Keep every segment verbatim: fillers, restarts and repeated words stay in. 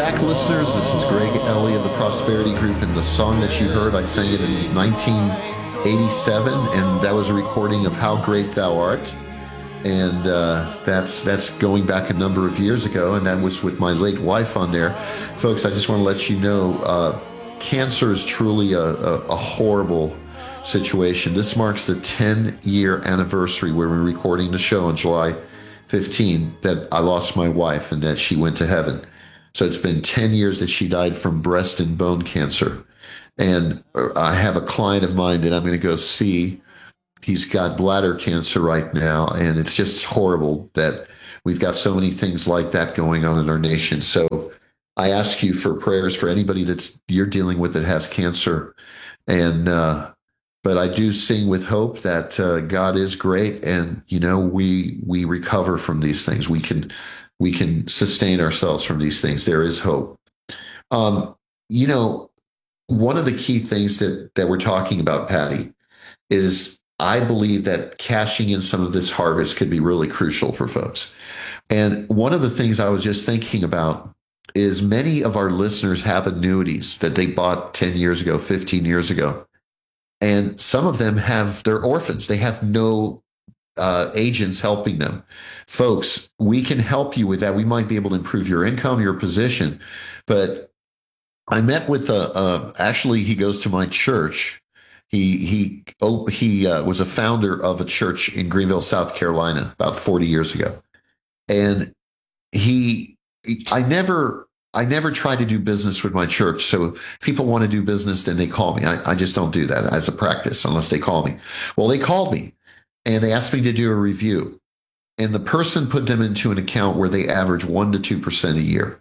back, listeners. This is Greg Ellie of the Prosperity Group, and the song that you heard, I sang it in nineteen eighty-seven, and that was a recording of How Great Thou Art. And uh, that's that's going back a number of years ago, and that was with my late wife on there. Folks, I just want to let you know, uh, cancer is truly a, a, a horrible situation. This marks the ten-year anniversary where we're recording the show on July fifteenth that I lost my wife and that she went to heaven. So it's been ten years that she died from breast and bone cancer. And I have a client of mine that I'm going to go see. He's got bladder cancer right now, and it's just horrible that we've got so many things like that going on in our nation. So I ask you for prayers for anybody that's you're dealing with that has cancer. And uh, but I do sing with hope that uh, God is great, and you know we we recover from these things. We can we can sustain ourselves from these things. There is hope. Um, you know, one of the key things that that we're talking about, Patty, is I believe that cashing in some of this harvest could be really crucial for folks. And one of the things I was just thinking about is many of our listeners have annuities that they bought ten years ago, fifteen years ago. And some of them have, they're orphans. They have no uh, agents helping them. Folks, we can help you with that. We might be able to improve your income, your position. But I met with, a, uh, actually, he goes to my church. He he oh, he uh, was a founder of a church in Greenville, South Carolina, about forty years ago. And he, I never, I never try to do business with my church. So if people want to do business, then they call me. I, I just don't do that as a practice unless they call me. Well, they called me and they asked me to do a review. And the person put them into an account where they average one to two percent a year.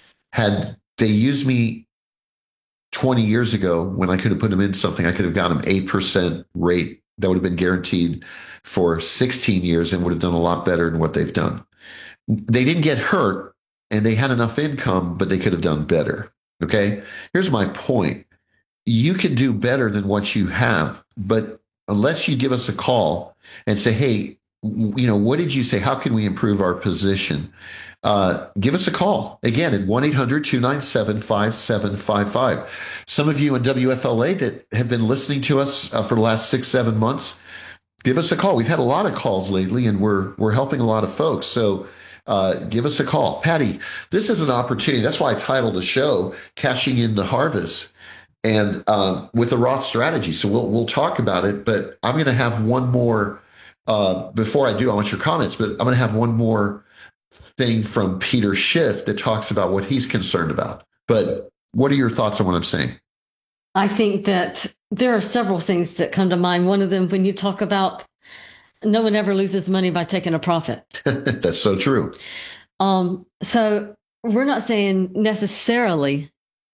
Had they used me twenty years ago, when I could have put them in something, I could have got them eight percent rate that would have been guaranteed for sixteen years and would have done a lot better than what they've done. They didn't get hurt and they had enough income, but they could have done better. Okay. Here's my point. You can do better than what you have, but unless you give us a call and say, hey, you know, what did you say? How can we improve our position? Uh, give us a call again at one eight hundred two nine seven five seven five five. Some of you in W F L A that have been listening to us uh, for the last six, seven months, give us a call. We've had a lot of calls lately, and we're we're helping a lot of folks. So uh, give us a call. Patty, this is an opportunity. That's why I titled the show "Cashing in the Harvest," and uh, with the Roth strategy. So we'll we'll talk about it. But I'm going to have one more uh, before I do. I want your comments, but I'm going to have one more thing from Peter Schiff that talks about what he's concerned about. But what are your thoughts on what I'm saying? I think that there are several things that come to mind. One of them, when you talk about no one ever loses money by taking a profit. That's so true. Um, so we're not saying necessarily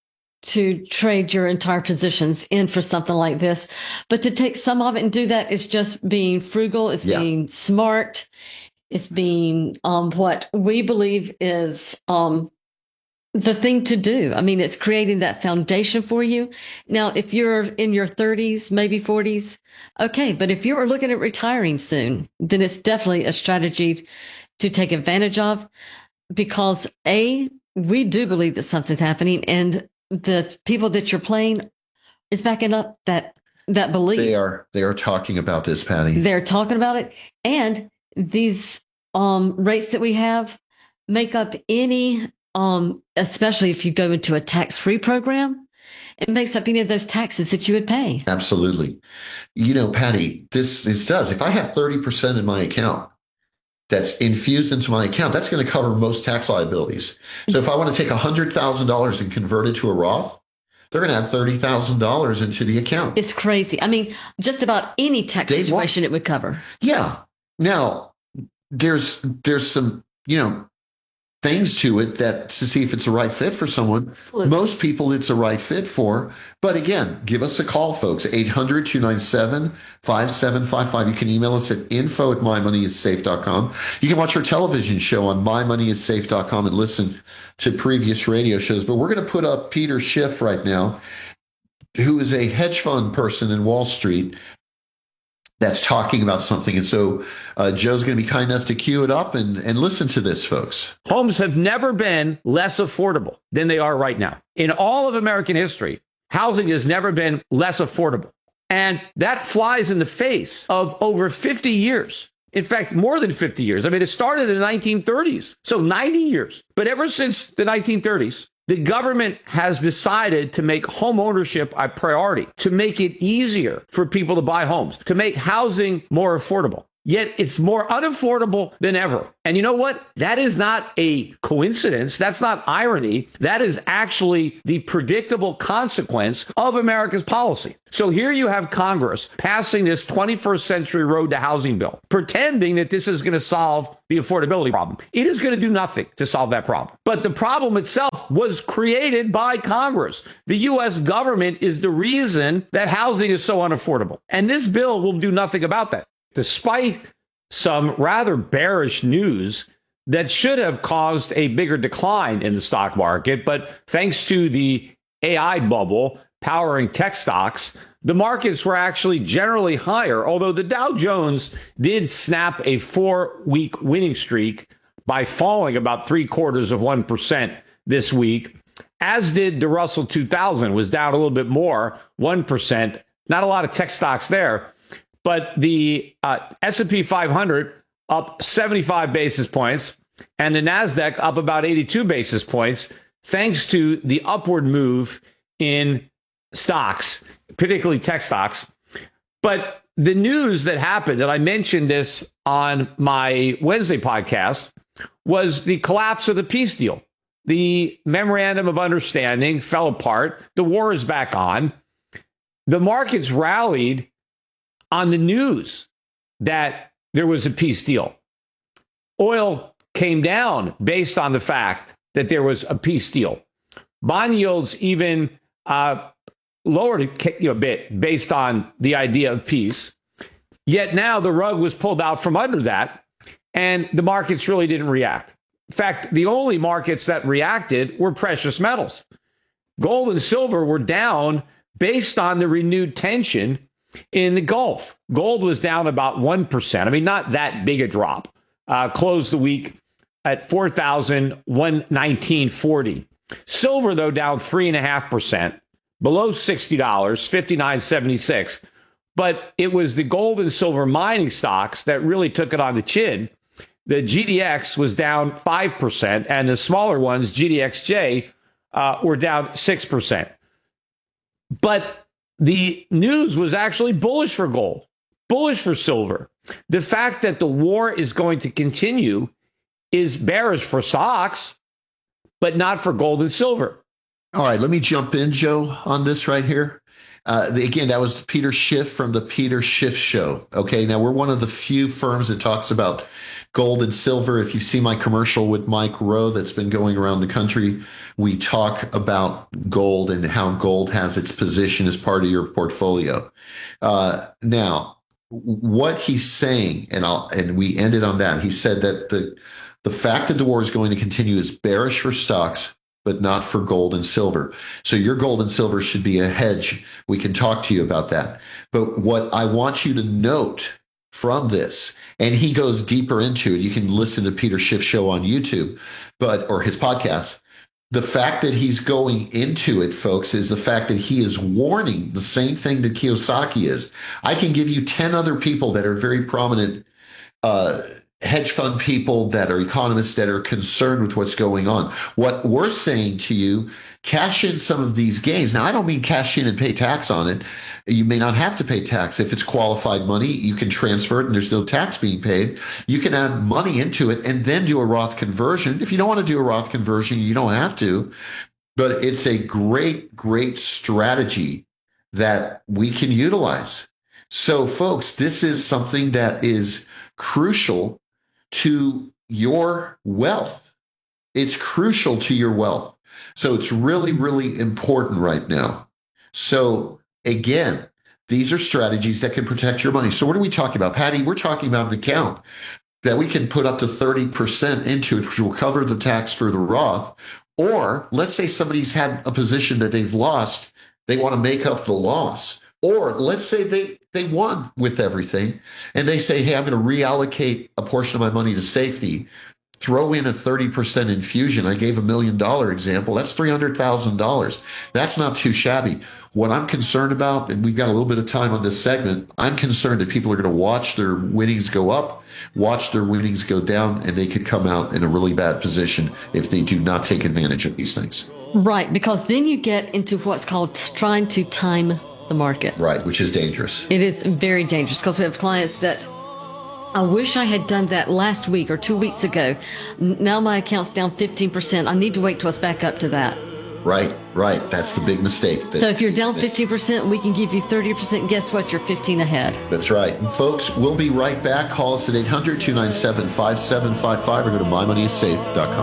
to trade your entire positions in for something like this, but to take some of it and do that is just being frugal. It's yeah. being smart. It's being um, what we believe is um, the thing to do. I mean, it's creating that foundation for you. Now, if you're in your thirties, maybe forties, okay. But if you're looking at retiring soon, then it's definitely a strategy to take advantage of, because A, we do believe that something's happening, and the people that you're playing is backing up that that belief. They are they are talking about this, Patty. They're talking about it, and these um, rates that we have make up any, um, especially if you go into a tax-free program, it makes up any of those taxes that you would pay. Absolutely. You know, Patty, this, this does. If I have thirty percent in my account that's infused into my account, that's going to cover most tax liabilities. So if I want to take one hundred thousand dollars and convert it to a Roth, they're going to add thirty thousand dollars into the account. It's crazy. I mean, just about any tax they situation want, it would cover. Yeah. Now, there's there's some, you know, things to it that to see if it's a right fit for someone. Absolutely. Most people it's a right fit for. But again, give us a call, folks. eight hundred two nine seven five seven five five. You can email us at info at my money is safe dot com. You can watch our television show on my money is safe dot com and listen to previous radio shows. But we're going to put up Peter Schiff right now, who is a hedge fund person in Wall Street. that's talking about something. And so uh, Joe's going to be kind enough to cue it up and, and listen to this, folks. Homes have never been less affordable than they are right now. In all of American history, housing has never been less affordable. And that flies in the face of over fifty years. In fact, more than fifty years. I mean, it started in the nineteen thirties, so ninety years. But ever since the nineteen thirties, the government has decided to make home ownership a priority, to make it easier for people to buy homes, to make housing more affordable. Yet it's more unaffordable than ever. And you know what? That is not a coincidence. That's not irony. That is actually the predictable consequence of America's policy. So here you have Congress passing this twenty-first century road to housing bill, pretending that this is going to solve the affordability problem. It is going to do nothing to solve that problem. But the problem itself was created by Congress. The U S government is the reason that housing is so unaffordable. And this bill will do nothing about that. Despite some rather bearish news that should have caused a bigger decline in the stock market, but thanks to the A I bubble powering tech stocks, the markets were actually generally higher, although the Dow Jones did snap a four-week winning streak by falling about three quarters of one percent this week, as did the Russell two thousand, was down a little bit more, one percent. Not a lot of tech stocks there. But the uh, S and P five hundred up seventy-five basis points and the NASDAQ up about eighty-two basis points, thanks to the upward move in stocks, particularly tech stocks. But the news that happened, that I mentioned this on my Wednesday podcast, was the collapse of the peace deal. The memorandum of understanding fell apart. The war is back on. The markets rallied on the news that there was a peace deal. Oil came down based on the fact that there was a peace deal. Bond yields even uh, lowered a bit based on the idea of peace. Yet now the rug was pulled out from under that, and the markets really didn't react. In fact, the only markets that reacted were precious metals. Gold and silver were down based on the renewed tension in the Gulf. Gold was down about one percent. I mean, not that big a drop. Uh, closed the week at four thousand one hundred nineteen dollars and forty cents. Silver, though, down three point five percent, below sixty dollars, fifty-nine dollars and seventy-six cents. But it was the gold and silver mining stocks that really took it on the chin. The G D X was down five percent, and the smaller ones, G D X J, uh, were down six percent. But the news was actually bullish for gold, bullish for silver. The fact that the war is going to continue is bearish for stocks, but not for gold and silver. All right, let me jump in, Joe, on this right here. Uh, the, again, that was Peter Schiff from the Peter Schiff Show. Okay, now we're one of the few firms that talks about gold and silver. If you see my commercial with Mike Rowe that's been going around the country, we talk about gold and how gold has its position as part of your portfolio. Uh, now, what he's saying, and I'll and we ended on that. He said that the the fact that the war is going to continue is bearish for stocks, but not for gold and silver. So your gold and silver should be a hedge. We can talk to you about that. But what I want you to note from this, and he goes deeper into it, you can listen to Peter Schiff's show on YouTube, but or his podcast. The fact that he's going into it, folks, is the fact that he is warning the same thing that Kiyosaki is. I can give you ten other people that are very prominent uh, hedge fund people that are economists that are concerned with what's going on. What we're saying to you, cash in some of these gains. Now, I don't mean cash in and pay tax on it. You may not have to pay tax. If it's qualified money, you can transfer it and there's no tax being paid. You can add money into it and then do a Roth conversion. If you don't want to do a Roth conversion, you don't have to. But it's a great, great strategy that we can utilize. So, folks, this is something that is crucial to your wealth. It's crucial to your wealth. So it's really, really important right now. So again, these are strategies that can protect your money. So what are we talking about, Patty? We're talking about an account that we can put up to thirty percent into it, which will cover the tax for the Roth. Or let's say somebody's had a position that they've lost. They want to make up the loss. Or let's say they they won with everything. And they say, hey, I'm going to reallocate a portion of my money to safety, throw in a thirty percent infusion. I gave a million dollar example. That's three hundred thousand dollars. That's not too shabby. What I'm concerned about, and we've got a little bit of time on this segment, I'm concerned that people are going to watch their winnings go up, watch their winnings go down, and they could come out in a really bad position if they do not take advantage of these things. Right, because then you get into what's called t- trying to time the market. Right, which is dangerous. It is very dangerous because we have clients that, I wish I had done that last week or two weeks ago. N- Now my account's down fifteen percent. I need to wait till it's back up to that. Right, right. That's the big mistake. That, So if you're down fifteen percent, we can give you thirty percent. Guess what? You're fifteen ahead. That's right. And folks, we'll be right back. Call us at eight hundred, two nine seven, five seven five five or go to my money is safe dot com.